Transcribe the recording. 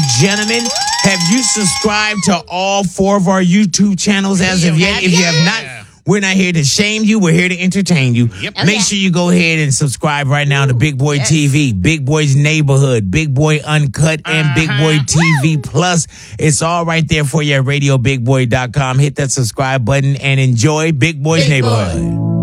gentlemen, have you subscribed to all 4 of our YouTube channels as of yet? If you have not, we're not here to shame you. We're here to entertain you. Yep. Make sure you go ahead and subscribe right now to Big Boy TV, Big Boy's Neighborhood, Big Boy Uncut, and Big Boy TV Plus. It's all right there for you at RadioBigBoy.com. Hit that subscribe button and enjoy Big Boy's Neighborhood.